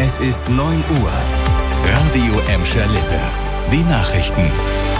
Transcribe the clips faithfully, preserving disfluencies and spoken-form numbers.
Es ist neun Uhr. Radio Emscher Lippe. Die Nachrichten.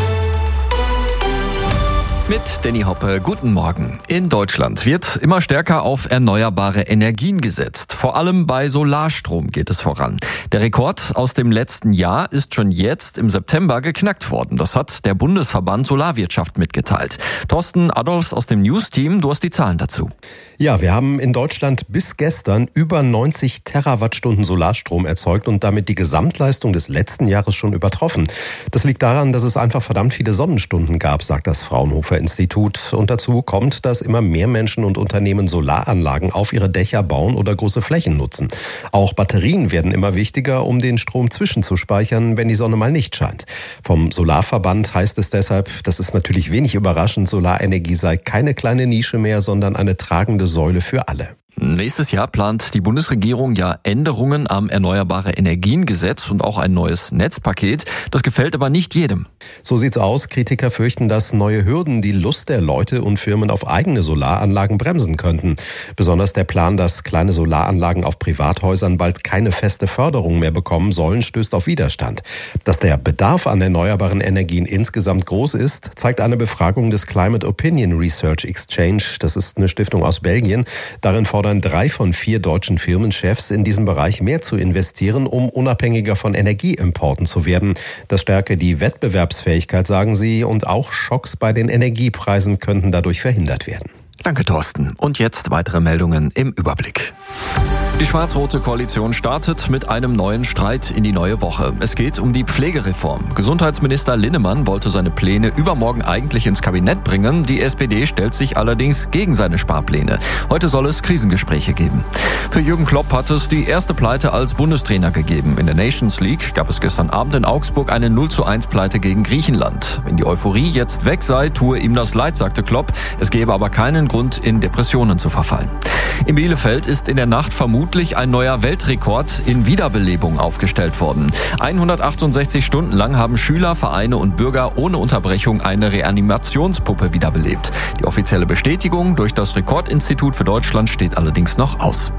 Mit Danny Hoppe, guten Morgen. In Deutschland wird immer stärker auf erneuerbare Energien gesetzt. Vor allem bei Solarstrom geht es voran. Der Rekord aus dem letzten Jahr ist schon jetzt im September geknackt worden. Das hat der Bundesverband Solarwirtschaft mitgeteilt. Thorsten Adolfs aus dem News-Team, du hast die Zahlen dazu. Ja, wir haben in Deutschland bis gestern über neunzig Terawattstunden Solarstrom erzeugt und damit die Gesamtleistung des letzten Jahres schon übertroffen. Das liegt daran, dass es einfach verdammt viele Sonnenstunden gab, sagt das Fraunhofer Institut. Und dazu kommt, dass immer mehr Menschen und Unternehmen Solaranlagen auf ihre Dächer bauen oder große Flächen nutzen. Auch Batterien werden immer wichtiger, um den Strom zwischenzuspeichern, wenn die Sonne mal nicht scheint. Vom Solarverband heißt es deshalb, das ist natürlich wenig überraschend, Solarenergie sei keine kleine Nische mehr, sondern eine tragende Säule für alle. Nächstes Jahr plant die Bundesregierung ja Änderungen am Erneuerbare-Energien-Gesetz und auch ein neues Netzpaket. Das gefällt aber nicht jedem. So sieht's aus. Kritiker fürchten, dass neue Hürden die Lust der Leute und Firmen auf eigene Solaranlagen bremsen könnten. Besonders der Plan, dass kleine Solaranlagen auf Privathäusern bald keine feste Förderung mehr bekommen sollen, stößt auf Widerstand. Dass der Bedarf an erneuerbaren Energien insgesamt groß ist, zeigt eine Befragung des Climate Opinion Research Exchange. Das ist eine Stiftung aus Belgien. Darin fordern drei von vier deutschen Firmenchefs, in diesem Bereich mehr zu investieren, um unabhängiger von Energieimporten zu werden. Das stärke die Wettbewerbsfähigkeit, sagen sie, und auch Schocks bei den Energiepreisen könnten dadurch verhindert werden. Danke, Thorsten. Und jetzt weitere Meldungen im Überblick. Die schwarz-rote Koalition startet mit einem neuen Streit in die neue Woche. Es geht um die Pflegereform. Gesundheitsminister Linnemann wollte seine Pläne übermorgen eigentlich ins Kabinett bringen. Die S P D stellt sich allerdings gegen seine Sparpläne. Heute soll es Krisengespräche geben. Für Jürgen Klopp hat es die erste Pleite als Bundestrainer gegeben. In der Nations League gab es gestern Abend in Augsburg eine null zu eins Pleite gegen Griechenland. Wenn die Euphorie jetzt weg sei, tue ihm das leid, sagte Klopp. Es gäbe aber keinen Grund, in Depressionen zu verfallen. In Bielefeld ist in der Nacht vermutlich ein neuer Weltrekord in Wiederbelebung aufgestellt worden. hundertachtundsechzig Stunden lang haben Schüler, Vereine und Bürger ohne Unterbrechung eine Reanimationspuppe wiederbelebt. Die offizielle Bestätigung durch das Rekordinstitut für Deutschland steht allerdings noch aus.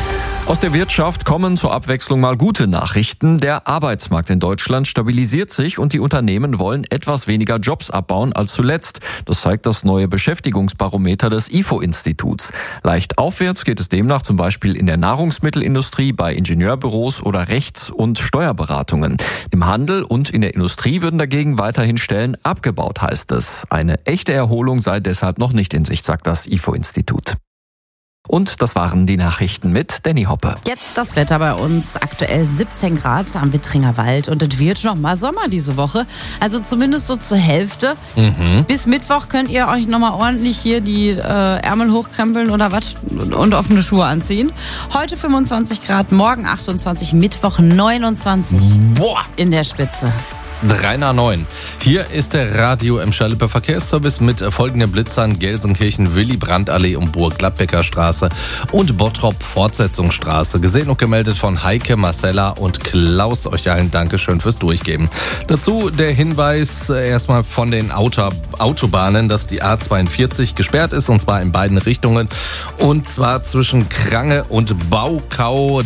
Aus der Wirtschaft kommen zur Abwechslung mal gute Nachrichten. Der Arbeitsmarkt in Deutschland stabilisiert sich und die Unternehmen wollen etwas weniger Jobs abbauen als zuletzt. Das zeigt das neue Beschäftigungsbarometer des I F O-Instituts. Leicht aufwärts geht es demnach zum Beispiel in der Nahrungsmittelindustrie, bei Ingenieurbüros oder Rechts- und Steuerberatungen. Im Handel und in der Industrie würden dagegen weiterhin Stellen abgebaut, heißt es. Eine echte Erholung sei deshalb noch nicht in Sicht, sagt das I F O-Institut. Und das waren die Nachrichten mit Danny Hoppe. Jetzt das Wetter bei uns. Aktuell siebzehn Grad am Wittringer Wald. Und es wird noch mal Sommer diese Woche. Also zumindest so zur Hälfte. Mhm. Bis Mittwoch könnt ihr euch noch mal ordentlich hier die äh, Ärmel hochkrempeln oder was und offene Schuhe anziehen. Heute fünfundzwanzig Grad, morgen achtundzwanzig, Mittwoch neunundzwanzig. Boah. In der Spitze. drei nach neun. Hier ist der Radio Emscher Lippe Verkehrsservice mit folgenden Blitzern: Gelsenkirchen, Willy-Brandt-Allee und Burg-Gladbecker Straße und Bottrop-Fortsetzungsstraße. Gesehen und gemeldet von Heike, Marcella und Klaus. Euch allen Dankeschön fürs Durchgeben. Dazu der Hinweis erstmal von den Auto- Autobahnen, dass die A zweiundvierzig gesperrt ist, und zwar in beiden Richtungen. Und zwar zwischen Krange und Baukau.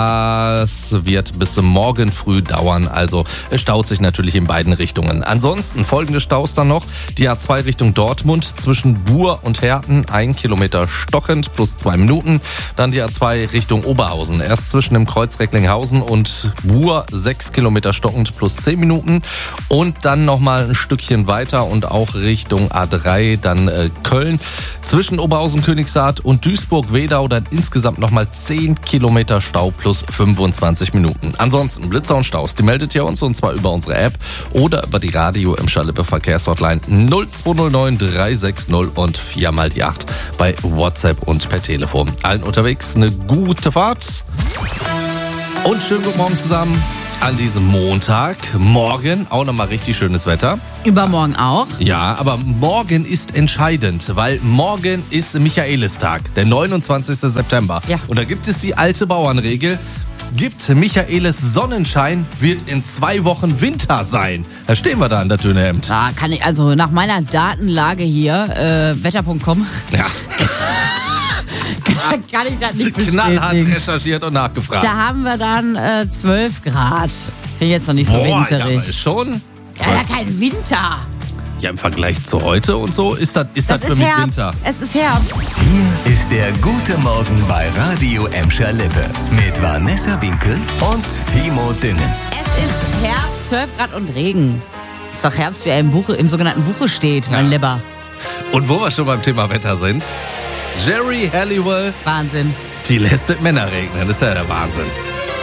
Das wird bis morgen früh dauern. Also es staut sich natürlich in beiden Richtungen. Ansonsten folgende Staus dann noch. Die A zwei Richtung Dortmund zwischen Buhr und Herten, ein Kilometer stockend plus zwei Minuten. Dann die A zwei Richtung Oberhausen. Erst zwischen dem Kreuz Recklinghausen und Buhr sechs Kilometer stockend plus zehn Minuten. Und dann nochmal ein Stückchen weiter und auch Richtung A drei, dann äh, Köln. Zwischen Oberhausen, Königshardt und Duisburg-Wedau dann insgesamt nochmal zehn Kilometer Stau plus fünfundzwanzig Minuten. Ansonsten Blitzer und Staus, die meldet ihr uns, und zwar über unsere App oder über die Radio Emscher Lippe Verkehrshotline null zwei null neun drei sechs null und vier mal die acht bei WhatsApp und per Telefon. Allen unterwegs eine gute Fahrt und schönen guten Morgen zusammen an diesem Montag. Morgen auch nochmal richtig schönes Wetter. Übermorgen auch. Ja, aber morgen ist entscheidend, weil morgen ist Michaelistag, der neunundzwanzigster September. Ja. Und da gibt es die alte Bauernregel: Gibt Michaelis Sonnenschein, wird in zwei Wochen Winter sein. Da stehen wir da in der Dönehemd. Da kann ich, also nach meiner Datenlage hier, äh, wetter punkt com. Ja. kann ich das nicht Knallhart bestätigen. recherchiert und nachgefragt. Da haben wir dann äh, zwölf Grad. Finde ich jetzt noch nicht so Boah, ja, winterig. aber ist schon. Ja, ja, kein Winter. Ja, im Vergleich zu heute und so ist das, ist das, Das für ist mich Herbst. Winter. Es ist Herbst. Hier ist der gute Morgen bei Radio Emscher Lippe mit Vanessa Winkel und Timo Düngen. Es ist Herbst, zwölf Grad und Regen. Ist doch Herbst, wie er im, Buche, im sogenannten Buche steht, mein Ja. Lieber. Und wo wir schon beim Thema Wetter sind, Jerry Halliwell, Wahnsinn. die lässt es Männer regnen. Das ist ja der Wahnsinn.